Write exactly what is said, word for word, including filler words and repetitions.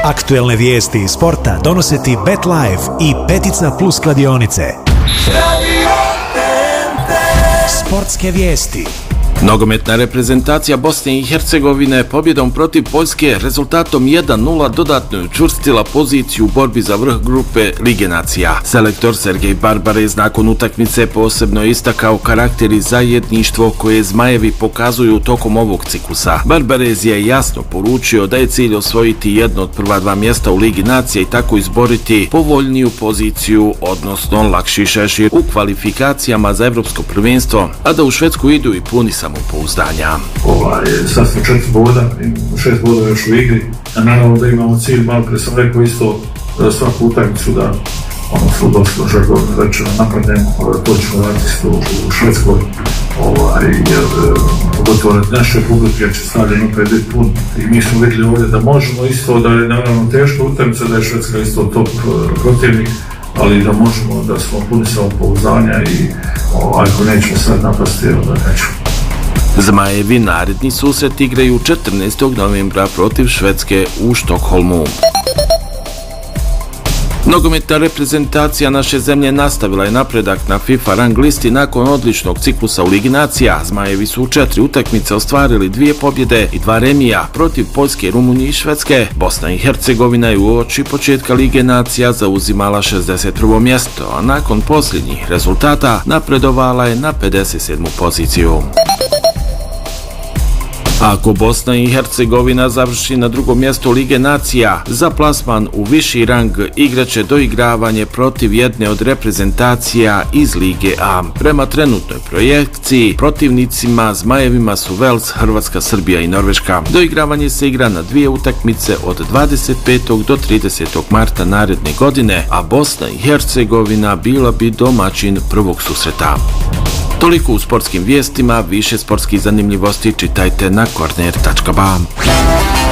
Aktuelne vijesti iz sporta donose ti BetLife i Petica Plus kladionice. Sportske vijesti. Nogometna reprezentacija Bosne i Hercegovine pobjedom protiv Poljske rezultatom jedan nula dodatno je učvrstila poziciju u borbi za vrh grupe Lige nacija. Selektor Sergej Barbarez nakon utakmice posebno istakao karakter i zajedništvo koje Zmajevi pokazuju tokom ovog ciklusa. Barbarez je jasno poručio da je cilj osvojiti jedno od prva dva mjesta u Ligi nacija i tako izboriti povoljniju poziciju, odnosno lakši šešir u kvalifikacijama za evropsko prvenstvo, a da u Švedsku idu i puni samopouzdanja. Ovaj, sad smo četiri boda, šest bodova još u igri, a naravno da imamo cilj, malo pre sam rekao isto, svaku utakmicu da ono fudbalsko žargonno rečeno napadnemo, to ćemo raditi u Švedskoj, ovaj, jer pogotovo naše publike će stavljeno opet biti pun i mi smo vidjeli ovdje da možemo isto, da je naravno teška utakmica, da je Švedska isto top protivnik, ali da možemo, da smo puni samopouzdanja i ovaj, ako nećemo sad napasti, onda nećemo. Zmajevi naredni susret igraju četrnaestog novembra protiv Švedske u Štokholmu. Nogometna reprezentacija naše zemlje nastavila je napredak na FIFA rang listi nakon odličnog ciklusa u Ligi nacija. Zmajevi su u četiri utakmice ostvarili dvije pobjede i dva remija protiv Poljske, Rumunije i Švedske. Bosna i Hercegovina je uoči početka Lige nacija zauzimala šezdeset prvo mjesto, a nakon posljednjih rezultata napredovala je na pedeset sedmu poziciju. Ako Bosna i Hercegovina završi na drugom mjestu Lige nacija, za plasman u viši rang igraće doigravanje protiv jedne od reprezentacija iz Lige A. Prema trenutnoj projekciji, protivnicima Zmajevima su Vels, Hrvatska, Srbija i Norveška. Doigravanje se igra na dvije utakmice od dvadeset petog do tridesetog marta naredne godine, a Bosna i Hercegovina bila bi domaćin prvog susreta. Toliko u sportskim vijestima, više sportskih zanimljivosti čitajte na korner tačka ba.